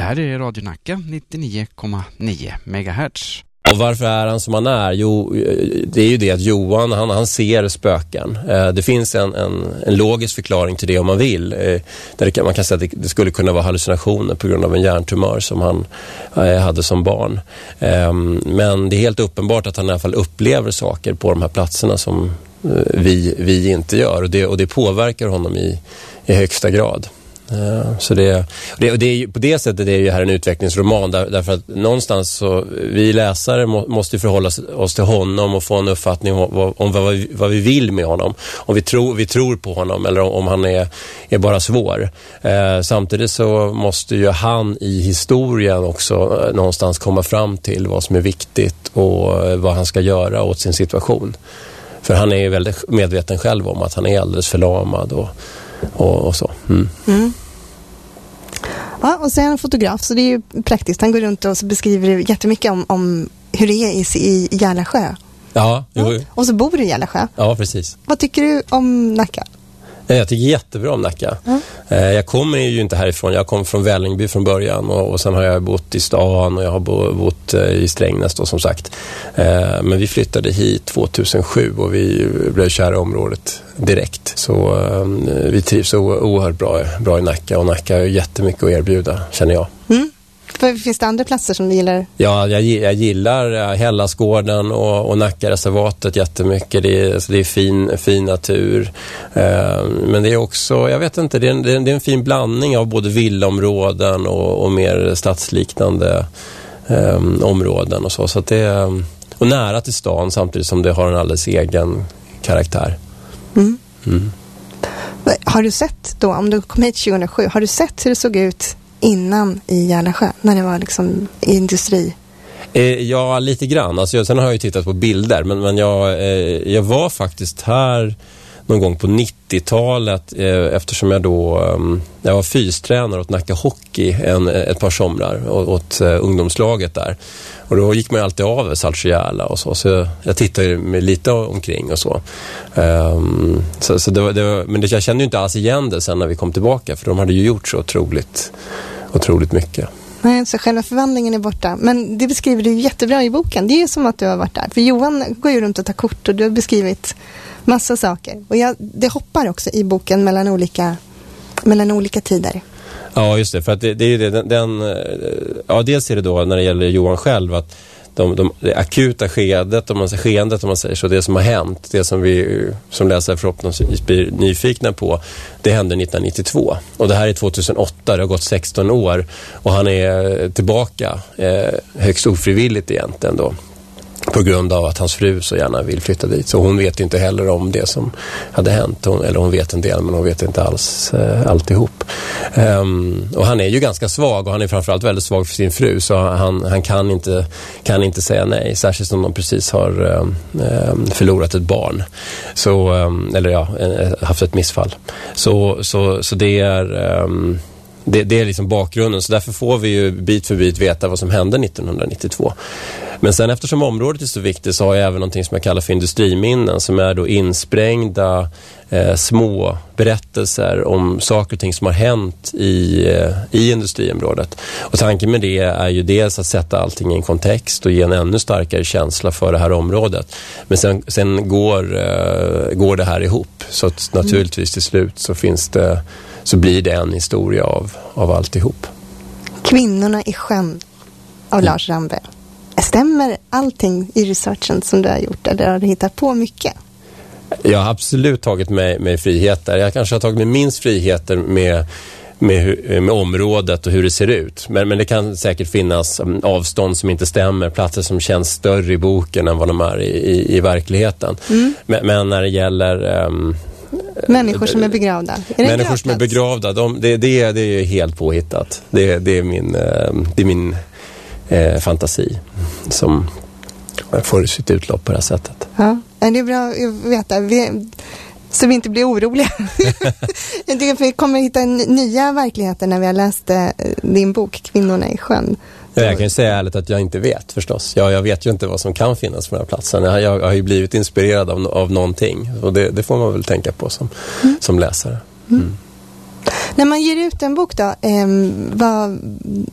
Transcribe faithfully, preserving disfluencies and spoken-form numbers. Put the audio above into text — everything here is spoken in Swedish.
här är Radio Nacka nittionio komma nio megahertz. Och varför är han som han är? Jo, det är ju det att Johan, han, han ser spöken. Det finns en, en, en logisk förklaring till det om man vill. Där det kan, man kan säga att det skulle kunna vara hallucinationer på grund av en hjärntumör som han hade som barn. Men det är helt uppenbart att han i alla fall upplever saker på de här platserna som vi, vi inte gör. Och det, och det påverkar honom i, i högsta grad. Ja, så det, det, det är, på det sättet är det ju här en utvecklingsroman där, därför att någonstans så vi läsare må, måste förhålla oss till honom och få en uppfattning om, om vad, vi, vad vi vill med honom, om vi tror, vi tror på honom eller om, om han är, är bara svår. Eh, samtidigt så måste ju han i historien också eh, någonstans komma fram till vad som är viktigt och eh, vad han ska göra åt sin situation. För han är ju väldigt medveten själv om att han är alldeles förlamad och Och, och så. Mm. Mm. Ja, och så är han fotograf, så det är ju praktiskt. Han går runt och så beskriver jättemycket om, om hur det är i, i Järlasjö. Ja, jo. Ja, och så bor du i Järlasjö. Ja, precis. Vad tycker du om Nacka? Jag tycker jättebra om Nacka. Mm. Jag kommer ju inte härifrån. Jag kom från Vällingby från början och, och sen har jag bott i stan och jag har bott i Strängnäs då, som sagt. Men vi flyttade hit tjugohundrasju och vi blev kära i området direkt. Så vi trivs så oerhört bra, bra i Nacka och Nacka har jättemycket att erbjuda, känner jag. Mm. Finns det andra platser som du gillar? Ja, jag, jag gillar Hällasgården och, och Nackareservatet jättemycket. Det är, alltså det är fin, fin natur. Eh, men det är också, jag vet inte, det är, en, det är en fin blandning av både villaområden och, och mer stadsliknande eh, områden och så. Så att det är, och nära till stan samtidigt som det har en alldeles egen karaktär. Mm. Mm. Har du sett då, om du kom hit tjugohundrasju, har du sett hur det såg ut innan i Järlasjö, när det var liksom industri? Eh, ja, lite grann. Alltså, sen har jag ju tittat på bilder, men, men jag, eh, jag var faktiskt här någon gång på nittiotalet eh, eftersom jag då eh, jag var fystränare åt Nacka Hockey en, ett par somrar åt, åt eh, ungdomslaget där. Och då gick man alltid av Saltsjöjärla och så. Så jag, jag tittade mig lite omkring och så. Um, så, så det var, det var, men det, jag kände ju inte alls igen det sen när vi kom tillbaka. För de hade ju gjort så otroligt, otroligt mycket. Nej, så själva förvandlingen är borta. Men det beskriver du jättebra i boken. Det är ju som att du har varit där. För Johan går ju runt och tar kort och du har beskrivit massa saker. Och jag, det hoppar också i boken mellan olika, mellan olika tider. Ja, just det. För att det, det är det, den, den, ja, dels är det då när det gäller Johan själv att de, de, det akuta skedet, om man säger, skeendet om man säger så, det som har hänt, det som vi som läsare förhoppningsvis blir nyfikna på, det hände nittonhundranittiotvå. Och det här är tjugohundraåtta, det har gått sexton år och han är tillbaka eh, högst ofrivilligt egentligen då. På grund av att hans fru så gärna vill flytta dit. Så hon vet ju inte heller om det som hade hänt. Hon, eller hon vet en del, men hon vet inte alls eh, alltihop. Um, och han är ju ganska svag och han är framförallt väldigt svag för sin fru. Så han, han kan, inte, kan inte säga nej. Särskilt som de precis har um, förlorat ett barn. Så, um, eller ja, haft ett missfall. Så, så, så det är... Um, Det, det är liksom bakgrunden, så därför får vi ju bit för bit veta vad som hände nittonhundranittiotvå. Men sen eftersom området är så viktigt så har jag även någonting som jag kallar för industriminnen, som är då insprängda eh, små berättelser om saker och ting som har hänt i, eh, i industriområdet. Och tanken med det är ju dels att sätta allting i en kontext och ge en ännu starkare känsla för det här området. Men sen, sen går, eh, går det här ihop, så att naturligtvis till slut så finns det så blir det en historia av, av alltihop. Kvinnorna i sjön av mm. Lars Rambe. Stämmer allting i researchen som du har gjort, eller har du hittat på mycket? Jag har absolut tagit mig, mig friheter. Jag kanske har tagit mig minst friheter med, med, med området och hur det ser ut. Men, men det kan säkert finnas um, avstånd som inte stämmer, platser som känns större i boken än vad de är i, i, i verkligheten. Mm. Men, men när det gäller... Um, Människor som är begravda. Är Människor gravplats? Som är begravda, de, det, det, det är helt påhittat. Det, det är min, det är min eh, fantasi som får sitt utlopp på det här sättet. Ja, det är bra att veta. Vi, så vi inte blir oroliga. Det, vi kommer hitta nya verkligheter när vi har läst din bok Kvinnorna i sjön. Ja, jag kan ju säga ärligt att jag inte vet förstås. Jag, jag vet ju inte vad som kan finnas på den här platsen. Jag, jag, jag har ju blivit inspirerad av, av någonting. Och det, det får man väl tänka på som, mm. som läsare. Mm. Mm. När man ger ut en bok då, eh, vad,